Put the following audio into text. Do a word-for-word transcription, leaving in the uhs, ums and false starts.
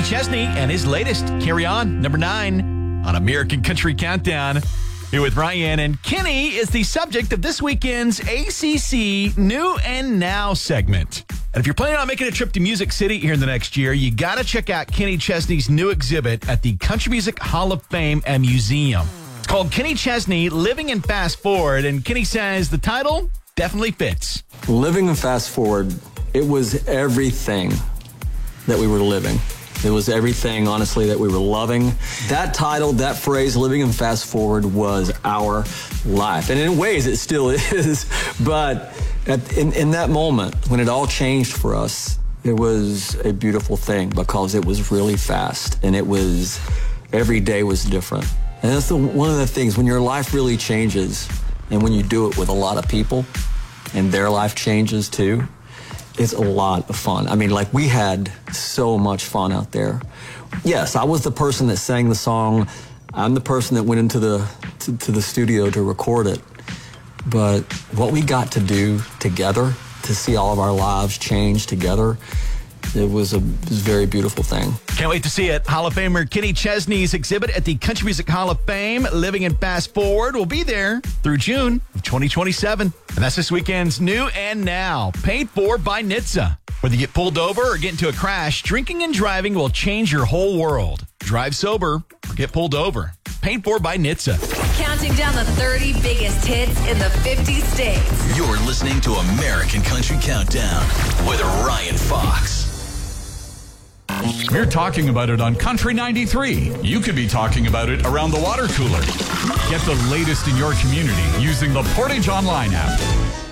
Chesney and his latest, Carry On, number nine on American Country Countdown. Here with Ryan, and Kenny is the subject of this weekend's A C C New and Now segment. And if you're planning on making a trip to Music City here in the next year, you got to check out Kenny Chesney's new exhibit at the Country Music Hall of Fame and Museum. It's called Kenny Chesney, Living in Fast Forward, and Kenny says the title definitely fits. Living in Fast Forward, it was everything that we were living. It was everything, honestly, that we were loving. That title, that phrase, Living in Fast Forward, was our life. And in ways, it still is. But at, in, in that moment, when it all changed for us, it was a beautiful thing because it was really fast. And it was, every day was different. And that's the, one of the things, when your life really changes, and when you do it with a lot of people, and their life changes too, it's a lot of fun. I mean, like, we had so much fun out there. Yes, I was the person that sang the song. I'm the person that went into the to, to the studio to record it. But what we got to do together, to see all of our lives change together, it was a, it was a very beautiful thing. Can't wait to see it. Hall of Famer Kenny Chesney's exhibit at the Country Music Hall of Fame, Living in Fast Forward, will be there through June of twenty twenty-seven. And that's this weekend's New and Now, paid for by N H T S A. Whether you get pulled over or get into a crash, drinking and driving will change your whole world. Drive sober or get pulled over. Paid for by N H T S A. Counting down the thirty biggest hits in the fifty states. You're listening to American Country Countdown with Ryan Fox. We're talking about it on Country ninety-three. You could be talking about it around the water cooler. Get the latest in your community using the Portage Online app.